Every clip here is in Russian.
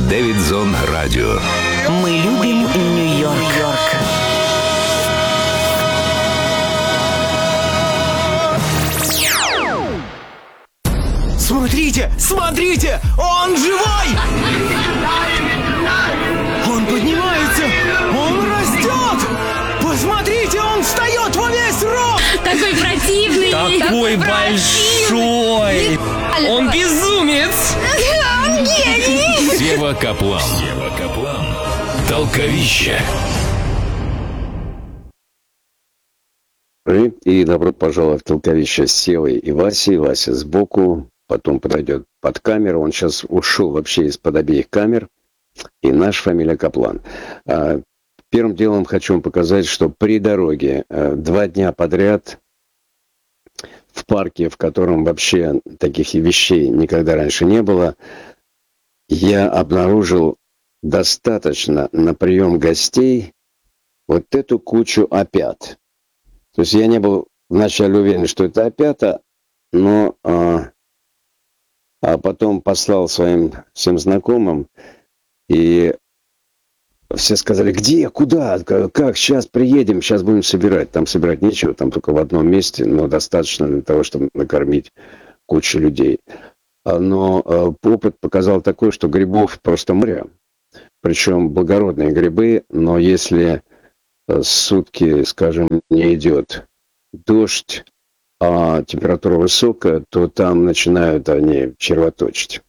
Дэвидзон Радио. Мы любим Нью-Йорк. Смотрите, смотрите, он живой! Он поднимается, он растет! Посмотрите, он встает во весь рост! Такой противный! Такой большой! Он безумец! Он гений! Сева Каплан. Толковище. И добро пожаловать в Толковище с Севой и Васей. Вася сбоку, потом подойдет под камеру. Он сейчас ушел вообще из-под обеих камер. И наша фамилия Каплан. Первым делом хочу вам показать, что при дороге 2 дня подряд в парке, в котором вообще таких вещей никогда раньше не было, я обнаружил достаточно на прием гостей вот эту кучу опят. То есть я не был вначале уверен, что это опята, но потом послал своим всем знакомым, и все сказали: где, куда, как, сейчас приедем, сейчас будем собирать. Там собирать нечего, там только в одном месте, но достаточно для того, чтобы накормить кучу людей. Но опыт показал такой, что грибов просто море. Причем благородные грибы, но если сутки, скажем, не идет дождь, а температура высокая, то там начинают они червоточить.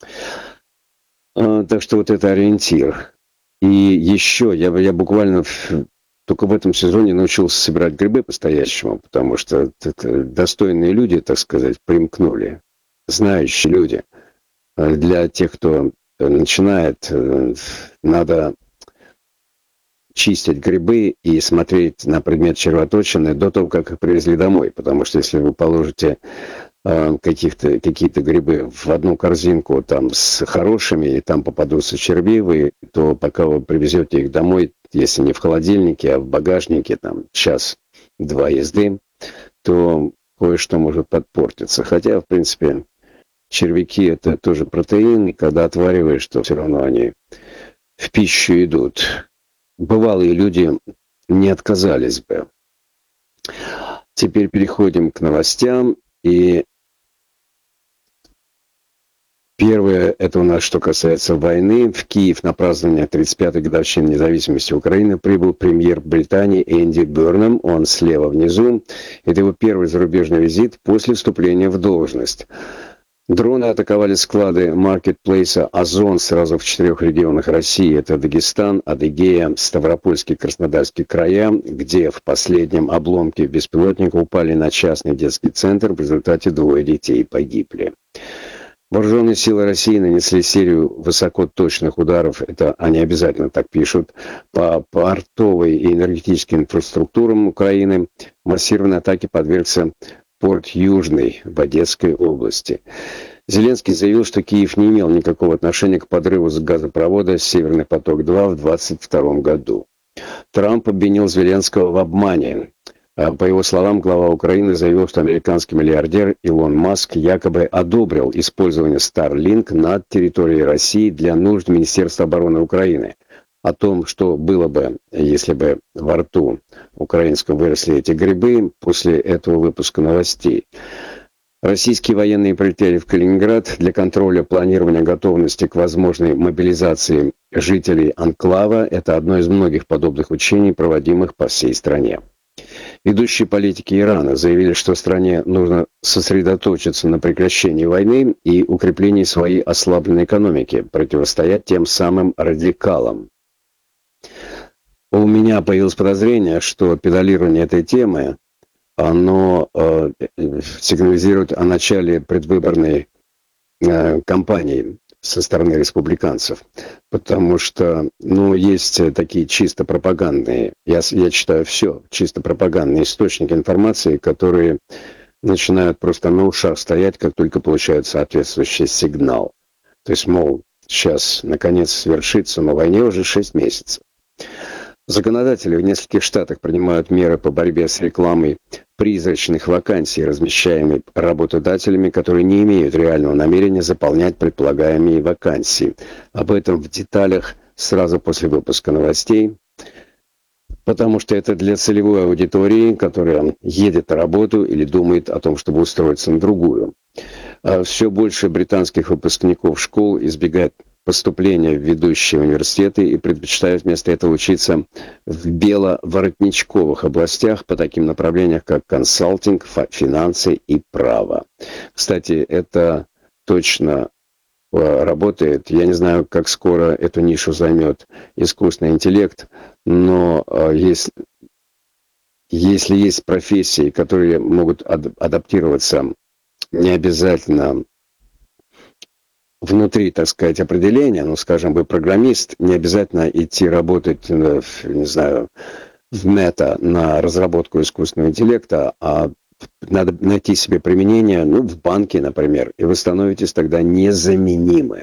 Так что вот это ориентир. И еще я буквально только в этом сезоне научился собирать грибы по-настоящему, потому что достойные люди, так сказать, примкнули, знающие люди. Для тех, кто начинает, надо чистить грибы и смотреть на предмет червоточины до того, как их привезли домой. Потому что если вы положите какие-то грибы в одну корзинку там с хорошими, и там попадутся червивые, то пока вы привезете их домой, если не в холодильнике, а в багажнике, там час-два езды, то кое-что может подпортиться. Хотя, в принципе, червяки — это тоже протеин, и когда отвариваешь, то все равно они в пищу идут. Бывалые люди не отказались бы. Теперь переходим к новостям. И первое, это у нас что касается войны. В Киев на празднование 35-й годовщины независимости Украины прибыл премьер Британии Энди Бернам. Он слева внизу. Это его первый зарубежный визит после вступления в должность. Дроны атаковали склады маркетплейса «Озон» сразу в 4 регионах России. Это Дагестан, Адыгея, Ставропольский, Краснодарский края, где в последнем обломке беспилотника упали на частный детский центр. В результате 2 детей погибли. Вооруженные силы России нанесли серию высокоточных ударов, это они обязательно так пишут, по портовой и энергетической инфраструктурам Украины. Массированной атаке подвергся порт Южный в Одесской области. Зеленский заявил, что Киев не имел никакого отношения к подрыву с газопровода «Северный поток-2» в 2022 году. Трамп обвинил Зеленского в обмане. По его словам, глава Украины заявил, что американский миллиардер Илон Маск якобы одобрил использование Starlink над территорией России для нужд Министерства обороны Украины. О том, что было бы, если бы во рту украинского выросли эти грибы, после этого выпуска новостей. Российские военные прилетели в Калининград для контроля планирования готовности к возможной мобилизации жителей анклава. Это одно из многих подобных учений, проводимых по всей стране. Ведущие политики Ирана заявили, что стране нужно сосредоточиться на прекращении войны и укреплении своей ослабленной экономики, противостоять тем самым радикалам. У меня появилось подозрение, что педалирование этой темы, оно сигнализирует о начале предвыборной кампании со стороны республиканцев. Потому что, есть такие чисто пропагандные, я читаю все, чисто пропагандные источники информации, которые начинают просто на ушах стоять, как только получают соответствующий сигнал. То есть, мол, сейчас наконец свершится, но войне уже 6 месяцев. Законодатели в нескольких штатах принимают меры по борьбе с рекламой призрачных вакансий, размещаемых работодателями, которые не имеют реального намерения заполнять предполагаемые вакансии. Об этом в деталях сразу после выпуска новостей, потому что это для целевой аудитории, которая едет на работу или думает о том, чтобы устроиться на другую. Все больше британских выпускников школ избегают поступления в ведущие университеты и предпочитают вместо этого учиться в беловоротничковых областях по таким направлениям, как консалтинг, финансы и право. Кстати, это точно работает. Я не знаю, как скоро эту нишу займет искусственный интеллект, но если есть профессии, которые могут адаптироваться не обязательно внутри, так сказать, определения, ну, скажем, вы программист, не обязательно идти работать, не знаю, в Мета на разработку искусственного интеллекта, а надо найти себе применение, ну, в банке, например, и вы становитесь тогда незаменимы.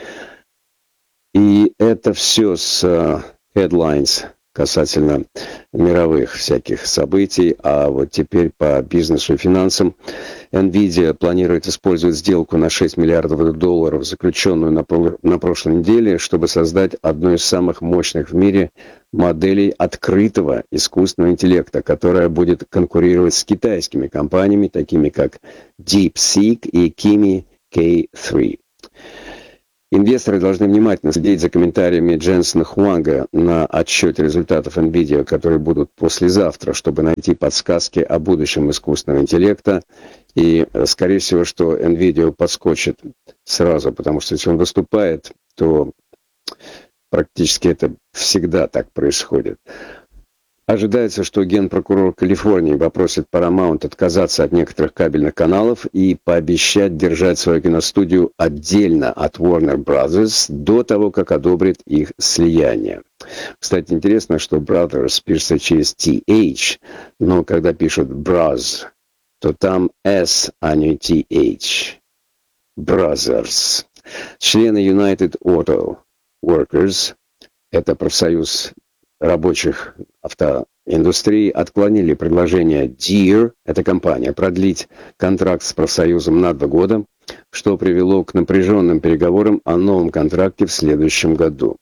И это все с headlines касательно мировых всяких событий, а вот теперь по бизнесу и финансам. NVIDIA планирует использовать сделку на $6 миллиардов, заключенную на прошлой неделе, чтобы создать одну из самых мощных в мире моделей открытого искусственного интеллекта, которая будет конкурировать с китайскими компаниями, такими как DeepSeek и Kimi K3. Инвесторы должны внимательно следить за комментариями Дженсена Хуанга на отчете результатов NVIDIA, которые будут послезавтра, чтобы найти подсказки о будущем искусственного интеллекта. И, скорее всего, что NVIDIA подскочит сразу, потому что если он выступает, то практически это всегда так происходит. Ожидается, что генпрокурор Калифорнии попросит Paramount отказаться от некоторых кабельных каналов и пообещать держать свою киностудию отдельно от Warner Brothers до того, как одобрит их слияние. Кстати, интересно, что Brothers пишется через TH, но когда пишут Bros, то там S, а не TH. Brothers. Члены United Auto Workers, это профсоюз рабочих автоиндустрии, отклонили предложение Deere, это компания, продлить контракт с профсоюзом на 2 года, что привело к напряженным переговорам о новом контракте в следующем году.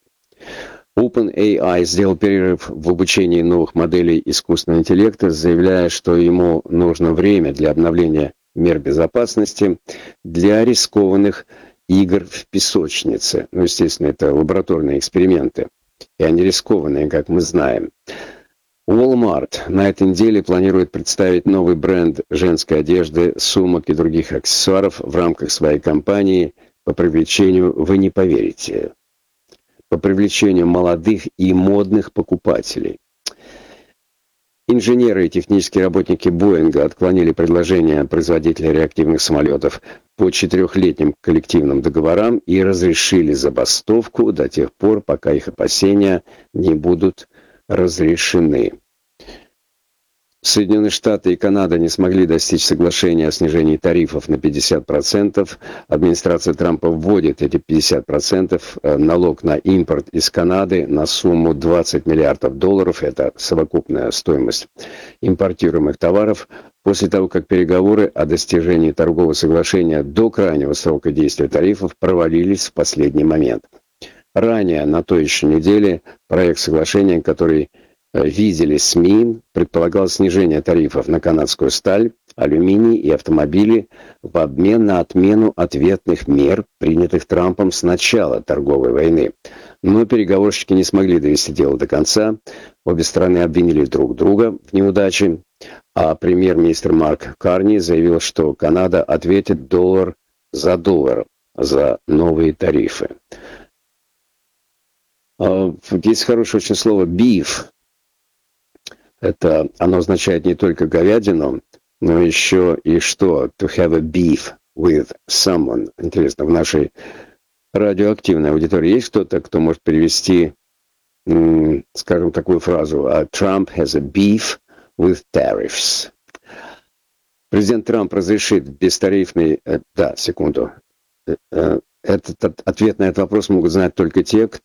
OpenAI сделал перерыв в обучении новых моделей искусственного интеллекта, заявляя, что ему нужно время для обновления мер безопасности для рискованных игр в песочнице. Ну, естественно, это лабораторные эксперименты. И они рискованные, как мы знаем. Walmart на этой неделе планирует представить новый бренд женской одежды, сумок и других аксессуаров в рамках своей кампании по привлечению, вы не поверите, по привлечению молодых и модных покупателей. Инженеры и технические работники Боинга отклонили предложение производителя реактивных самолетов по 4-летним коллективным договорам и разрешили забастовку до тех пор, пока их опасения не будут разрешены. Соединенные Штаты и Канада не смогли достичь соглашения о снижении тарифов на 50%. Администрация Трампа вводит эти 50% налог на импорт из Канады на сумму $20 миллиардов. Это совокупная стоимость импортируемых товаров. После того, как переговоры о достижении торгового соглашения до крайнего срока действия тарифов провалились в последний момент. Ранее, на той еще неделе, проект соглашения, который видели СМИ, предполагал снижение тарифов на канадскую сталь, алюминий и автомобили в обмен на отмену ответных мер, принятых Трампом с начала торговой войны. Но переговорщики не смогли довести дело до конца. Обе стороны обвинили друг друга в неудаче, а премьер-министр Марк Карни заявил, что Канада ответит $1 за новые тарифы. Есть хорошее очень слово «beef». Оно означает не только говядину, но еще и что? To have a beef with someone. Интересно, в нашей радиоактивной аудитории есть кто-то, кто может перевести, скажем, такую фразу «Trump has a beef with tariffs». Президент Трамп разрешит бестарифный... секунду. Ответ на этот вопрос могут знать только те, кто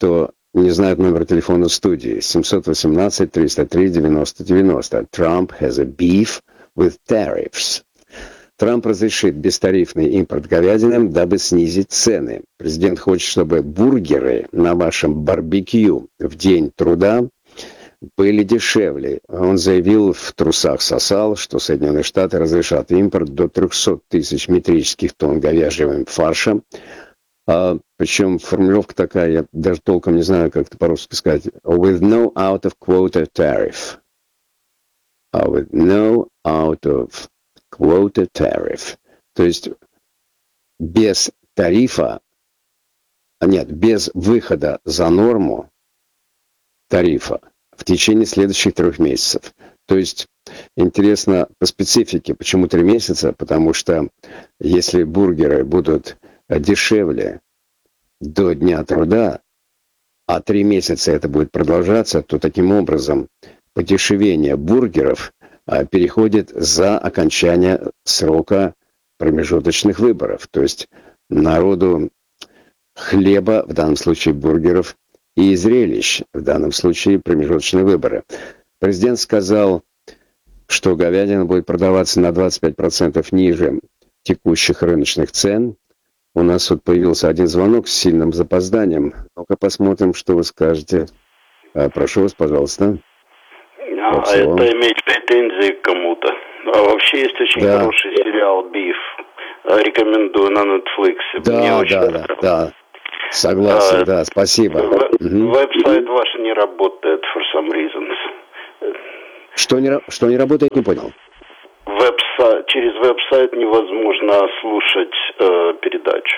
не знают номер телефона студии. 718-303-90-90. Trump has a beef with tariffs. Трамп разрешит бестарифный импорт говядины, дабы снизить цены. Президент хочет, чтобы бургеры на вашем барбекю в день труда были дешевле. Он заявил в трусах сосал, что Соединенные Штаты разрешат импорт до 300 тысяч метрических тонн говяжьего фарша. Причем формулировка такая, я даже толком не знаю, как это по-русски сказать. With no out of quota tariff. With no out of quota tariff. То есть без тарифа, без выхода за норму тарифа в течение следующих 3 месяцев. То есть интересно по специфике, почему 3 месяца? Потому что если бургеры будут дешевле до дня труда, а 3 месяца это будет продолжаться, то таким образом подешевение бургеров переходит за окончание срока промежуточных выборов. То есть народу хлеба, в данном случае бургеров, и зрелищ, в данном случае промежуточные выборы. Президент сказал, что говядина будет продаваться на 25% ниже текущих рыночных цен. У нас тут появился один звонок с сильным запозданием. Ну-ка посмотрим, что вы скажете. Прошу вас, пожалуйста. Это иметь претензии к кому-то. А вообще есть очень хороший сериал «Биф». Рекомендую на Netflix. Да. Согласен, да, спасибо. Веб-сайт ваш не работает for some reasons. Что не работает, не понял. Через веб-сайт невозможно слушать передачу.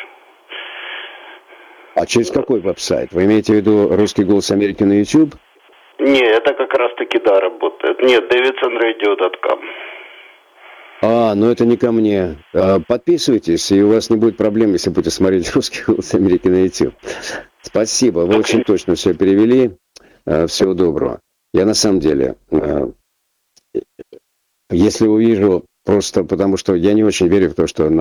А через какой веб-сайт? Вы имеете в виду «Русский голос Америки» на YouTube? Не, это как раз-таки работает. Нет, davidsonradio.com. Ну это не ко мне. Подписывайтесь, и у вас не будет проблем, если будете смотреть «Русский голос Америки» на YouTube. Спасибо, вы очень точно все перевели. Всего доброго. Я на самом деле, если увижу, просто потому что я не очень верю в то, что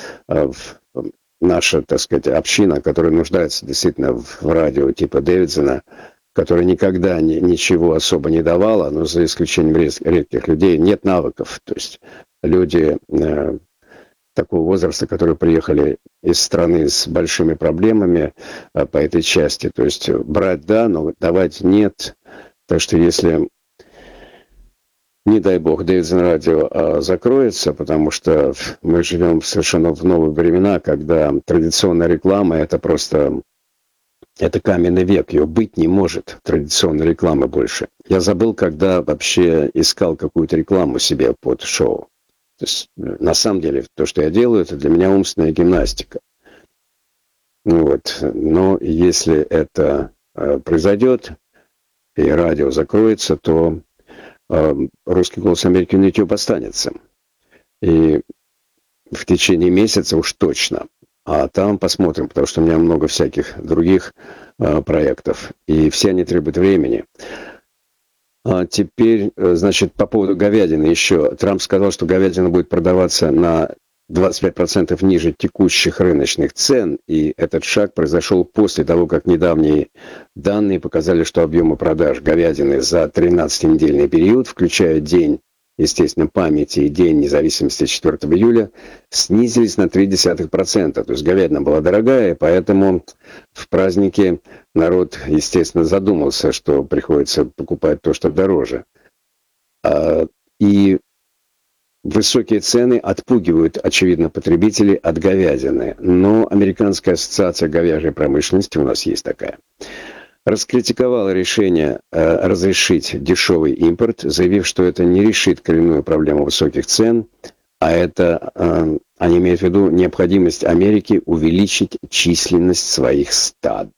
наша, так сказать, община, которая нуждается действительно в радио типа Дэвидсона, которая никогда ничего особо не давала, но за исключением редких людей, нет навыков. То есть люди такого возраста, которые приехали из страны с большими проблемами по этой части. То есть брать да, но давать нет. Так что если, не дай бог, Дэвидсон радио закроется, потому что мы живем совершенно в новые времена, когда традиционная реклама это просто... Это каменный век, ее быть не может, традиционной рекламы больше. Я забыл, когда вообще искал какую-то рекламу себе под шоу. То есть, на самом деле, то, что я делаю, это для меня умственная гимнастика. Но если это произойдет, и радио закроется, то «Русский голос Америки» на YouTube останется. И в течение месяца уж точно. А там посмотрим, потому что у меня много всяких других проектов, и все они требуют времени. Теперь, значит, по поводу говядины еще. Трамп сказал, что говядина будет продаваться на 25% ниже текущих рыночных цен, и этот шаг произошел после того, как недавние данные показали, что объемы продаж говядины за 13-недельный период, включая день, естественно, памяти и День независимости 4 июля, снизились на 0,3%. То есть говядина была дорогая, поэтому в празднике народ, естественно, задумался, что приходится покупать то, что дороже. И высокие цены отпугивают, очевидно, потребителей от говядины. Но Американская ассоциация говяжьей промышленности, у нас есть такая, раскритиковала решение разрешить дешевый импорт, заявив, что это не решит коренную проблему высоких цен, а это, они имеют в виду необходимость Америки увеличить численность своих стад.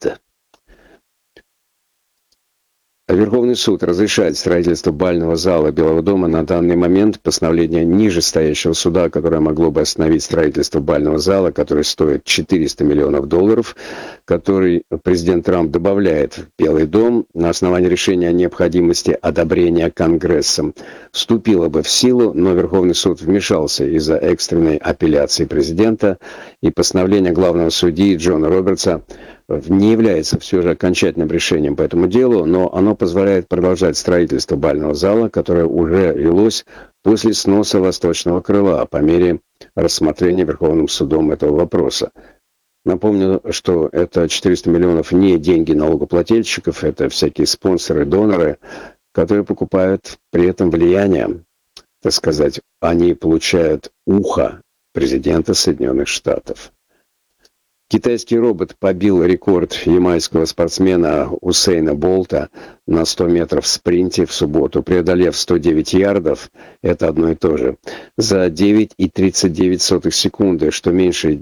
Верховный суд разрешает строительство бального зала Белого дома на данный момент. Постановление нижестоящего суда, которое могло бы остановить строительство бального зала, который стоит $400 миллионов, который президент Трамп добавляет в Белый дом на основании решения о необходимости одобрения Конгрессом, вступило бы в силу, но Верховный суд вмешался из-за экстренной апелляции президента, и постановление главного судьи Джона Робертса не является все же окончательным решением по этому делу, но оно позволяет продолжать строительство бального зала, которое уже велось после сноса восточного крыла по мере рассмотрения Верховным судом этого вопроса. Напомню, что это 400 миллионов не деньги налогоплательщиков, это всякие спонсоры, доноры, которые покупают при этом влияние, так сказать, они получают ухо президента Соединенных Штатов. Китайский робот побил рекорд ямайского спортсмена Усейна Болта на 100 метров в спринте в субботу, преодолев 109 ярдов, это одно и то же, за 9,39 секунды, что меньше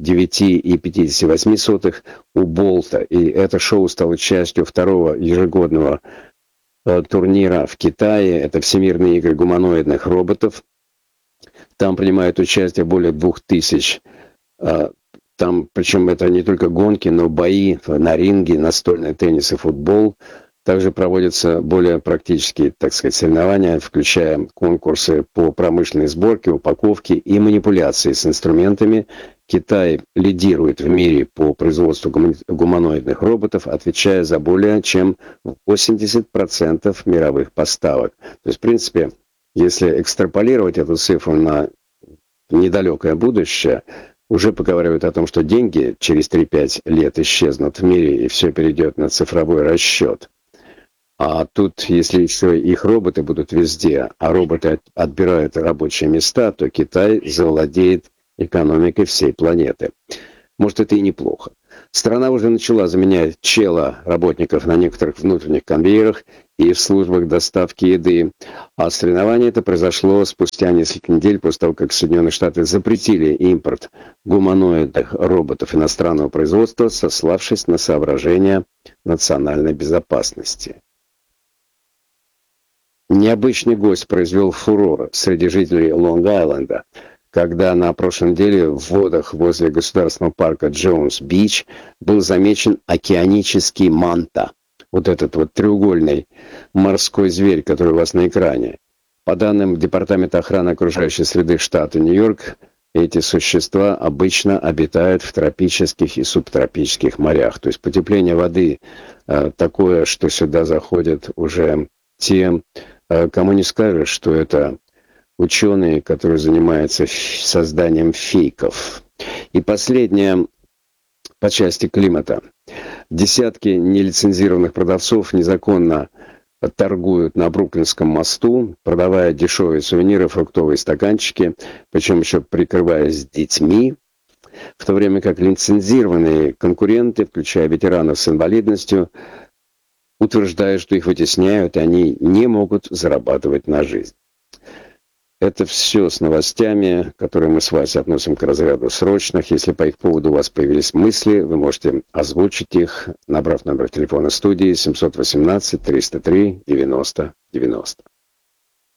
9,58 у Болта. И это шоу стало частью второго ежегодного турнира в Китае. Это Всемирные игры гуманоидных роботов. Там принимают участие более 2000. Там, причем это не только гонки, но бои на ринге, настольный теннис и футбол. Также проводятся более практические, так сказать, соревнования, включая конкурсы по промышленной сборке, упаковке и манипуляции с инструментами. Китай лидирует в мире по производству гуманоидных роботов, отвечая за более чем 80% мировых поставок. То есть, в принципе, если экстраполировать эту цифру на недалекое будущее, уже поговаривают о том, что деньги через 3-5 лет исчезнут в мире, и все перейдет на цифровой расчет. А тут, если еще их роботы будут везде, а роботы отбирают рабочие места, то Китай завладеет экономикой всей планеты. Может, это и неплохо. Страна уже начала заменять работников на некоторых внутренних конвейерах и в службах доставки еды. А соревнование это произошло спустя несколько недель после того, как Соединенные Штаты запретили импорт гуманоидных роботов иностранного производства, сославшись на соображения национальной безопасности. Необычный гость произвел фурор среди жителей Лонг-Айленда, когда на прошлой неделе в водах возле государственного парка Джонс-Бич был замечен океанический манта. Вот этот вот треугольный морской зверь, который у вас на экране. По данным Департамента охраны окружающей среды штата Нью-Йорк, эти существа обычно обитают в тропических и субтропических морях. То есть потепление воды такое, что сюда заходят уже те, кому не скажешь, что это ученые, которые занимаются созданием фейков. И последнее по части климата. Десятки нелицензированных продавцов незаконно торгуют на Бруклинском мосту, продавая дешевые сувениры, фруктовые стаканчики, причем еще прикрываясь детьми, в то время как лицензированные конкуренты, включая ветеранов с инвалидностью, утверждают, что их вытесняют, и они не могут зарабатывать на жизнь. Это все с новостями, которые мы с Васей относим к разряду срочных. Если по их поводу у вас появились мысли, вы можете озвучить их, набрав номер телефона студии 718-303-90-90.